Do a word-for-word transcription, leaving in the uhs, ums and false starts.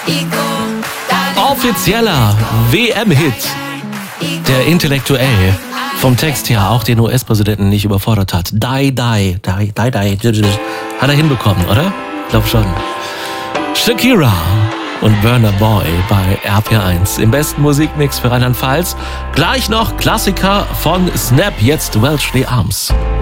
Offizieller W M-Hit, der intellektuell vom Text her auch den U S-Präsidenten nicht überfordert hat. Die, die, die, die, die. Hat er hinbekommen, oder? Ich glaube schon. Shakira und Burna Boy bei R P R eins. Im besten Musikmix für Rheinland-Pfalz. Gleich noch Klassiker von Snap, jetzt Welsh the Arms.